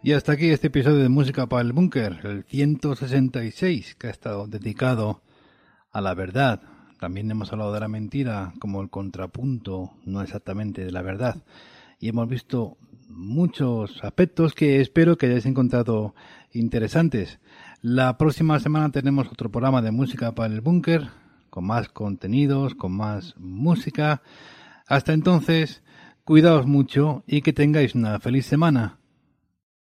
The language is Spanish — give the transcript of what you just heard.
Y hasta aquí este episodio de Música para el Búnker, el 166, que ha estado dedicado a la verdad. También hemos hablado de la mentira como el contrapunto, no exactamente de la verdad. Y hemos visto muchos aspectos que espero que hayáis encontrado interesantes. La próxima semana tenemos otro programa de Música para el Búnker, con más contenidos, con más música. Hasta entonces, cuidaos mucho y que tengáis una feliz semana.